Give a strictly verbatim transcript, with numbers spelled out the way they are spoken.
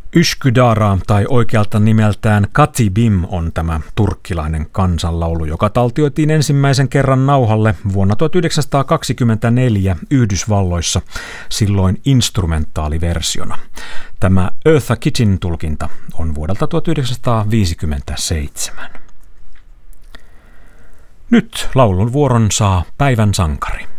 Üsküdara tai oikealta nimeltään Katibim on tämä turkkilainen kansanlaulu, joka taltioitiin ensimmäisen kerran nauhalle vuonna tuhatyhdeksänsataakaksikymmentäneljä Yhdysvalloissa, silloin instrumentaaliversiona. Tämä Eartha Kittsin tulkinta on vuodelta tuhatyhdeksänsataaviisikymmentäseitsemän. Nyt laulun vuoron saa päivän sankari.